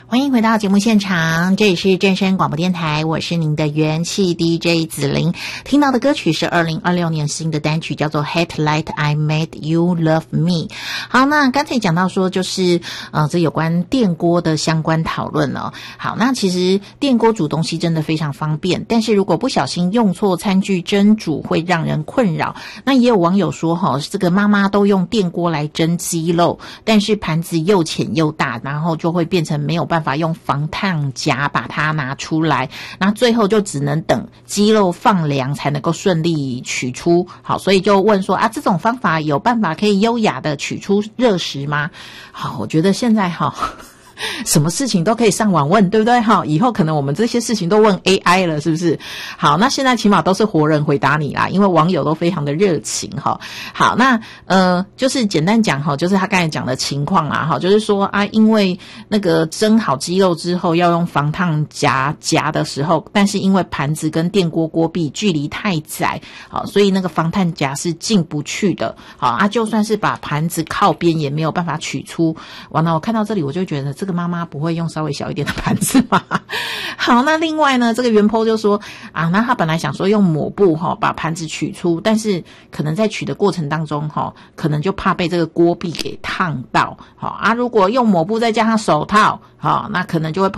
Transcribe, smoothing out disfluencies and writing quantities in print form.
欢迎回到节目现场，这里是正声广播电台，我是您的元气 DJ 子琳。听到的歌曲是2026年新的单曲，叫做 Headlight I Made You Love Me。 好，那刚才讲到说就是这有关电锅的相关讨论了。好，那其实电锅煮东西真的非常方便，但是如果不小心用错餐具蒸煮会让人困扰。那也有网友说这个妈妈都用电锅来蒸鸡肉，但是盘子又浅又大，然后就会变成没有办法用防烫夹把它拿出来，那最后就只能等鸡肉放凉才能够顺利取出。好，所以就问说这种方法有办法可以优雅的取出热食吗？好，我觉得现在什么事情都可以上网问，对不对？以后可能我们这些事情都问 AI 了，是不是？好，那现在起码都是活人回答你啦，因为网友都非常的热情好，那就是简单讲就是他刚才讲的情况啦就是说因为那个蒸好鸡肉之后要用防烫夹的时候，但是因为盘子跟电锅锅壁距离太窄，好，所以那个防烫夹是进不去的。好就算是把盘子靠边也没有办法取出。完了，我看到这里我就觉得这个妈妈不会用稍微小一点的盘子吗？好，那另外呢，这个原 po 就说那他本来想说用抹布把盘子取出，但是可能在取的过程当中可能就怕被这个锅壁给烫到。好如果用抹布再加上手套那可能就会